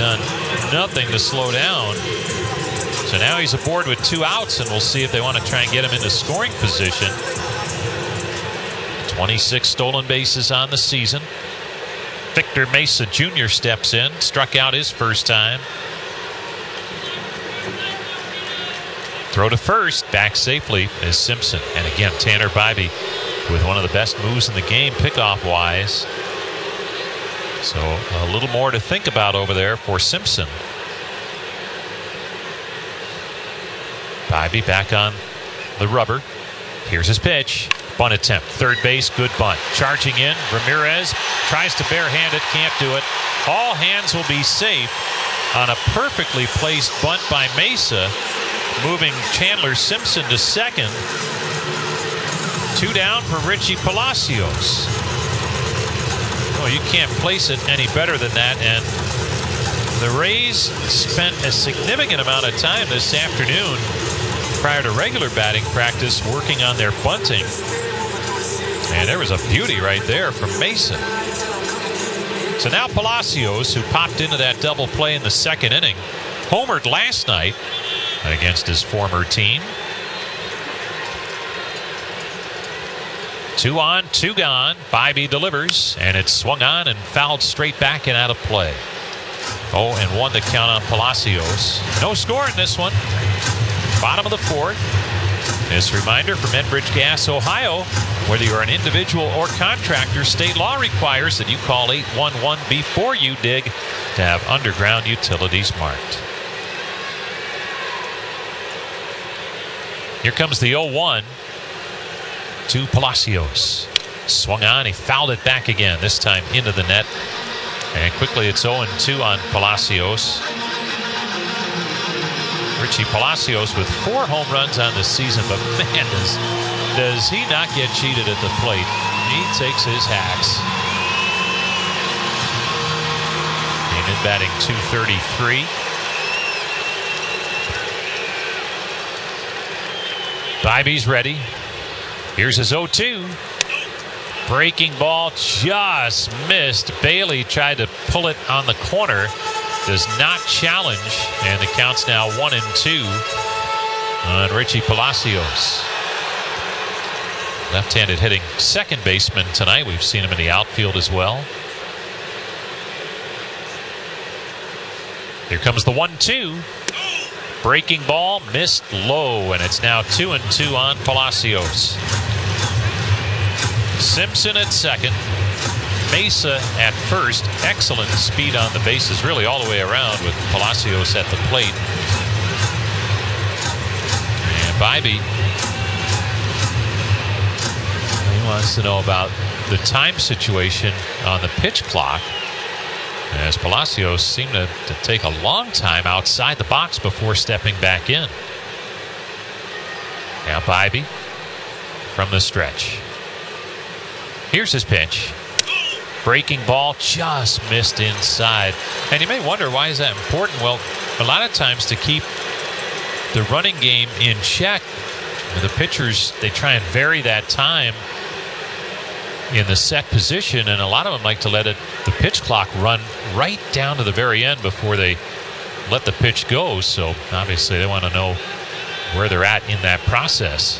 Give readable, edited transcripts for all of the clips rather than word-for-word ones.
done nothing to slow down. So now he's aboard with 2 outs, and we'll see if they want to try and get him into scoring position. 26 stolen bases on the season. Victor Mesa Jr. steps in, struck out his first time. Throw to first, back safely is Simpson. And again, Tanner Bibee with one of the best moves in the game, pickoff-wise. So a little more to think about over there for Simpson. Bibee back on the rubber. Here's his pitch. Bunt attempt. Third base, good bunt. Charging in, Ramirez tries to barehand it, can't do it. All hands will be safe on a perfectly placed bunt by Mesa, moving Chandler Simpson to second. 2 down for Richie Palacios. Oh, you can't place it any better than that, and the Rays spent a significant amount of time this afternoon prior to regular batting practice working on their bunting. And there was a beauty right there from Mesa. So now Palacios, who popped into that double play in the second inning, homered last night against his former team. 2 on, 2 gone. Bibee delivers, and it's swung on and fouled straight back and out of play. 0-1 the count on Palacios. No score in this one. Bottom of the 4th. This reminder from Enbridge Gas, Ohio, whether you're an individual or contractor, state law requires that you call 811 before you dig to have underground utilities marked. Here comes the 0-1 to Palacios. Swung on, he fouled it back again, this time into the net. And quickly it's 0-2 on Palacios. Richie Palacios with 4 home runs on the season, but man, does he not get cheated at the plate. He takes his hacks. Came in batting .233. Bibee's ready. Here's his 0-2. Breaking ball just missed. Bailey tried to pull it on the corner. Does not challenge, and the count's now 1-2 on Richie Palacios. Left-handed hitting second baseman tonight. We've seen him in the outfield as well. Here comes the 1-2. Breaking ball missed low, and it's now 2-2 on Palacios. Simpson at second. Mesa at first. Excellent speed on the bases, really all the way around, with Palacios at the plate. And Bibee, he wants to know about the time situation on the pitch clock, as Palacios seemed to take a long time outside the box before stepping back in. Now Bibee from the stretch. Here's his pitch. Breaking ball just missed inside. And you may wonder, why is that important? Well, a lot of times to keep the running game in check, the pitchers, they try and vary that time in the set position, and a lot of them like to let the pitch clock run right down to the very end before they let the pitch go. So obviously they want to know where they're at in that process.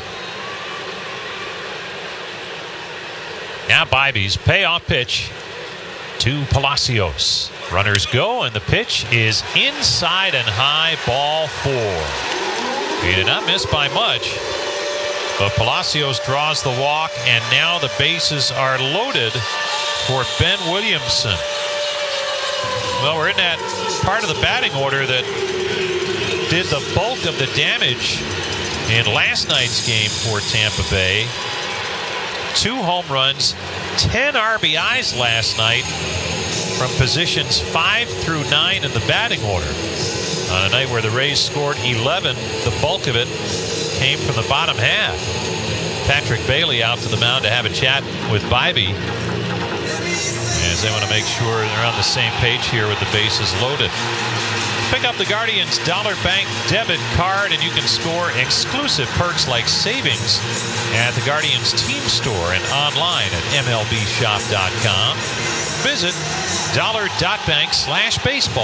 Now Bibee's payoff pitch to Palacios. Runners go, and the pitch is inside and high, ball 4. He did not miss by much, but Palacios draws the walk, and now the bases are loaded for Ben Williamson. Well, we're in that part of the batting order that did the bulk of the damage in last night's game for Tampa Bay. 2 home runs, 10 RBIs last night from positions 5 through 9 in the batting order. On a night where the Rays scored 11, the bulk of it came from the bottom half. Patrick Bailey out to the mound to have a chat with Bibee, as they want to make sure they're on the same page here with the bases loaded. Pick up the Guardians Dollar Bank debit card, and you can score exclusive perks like savings at the Guardians team store and online at MLBshop.com. Visit dollar.bank/baseball.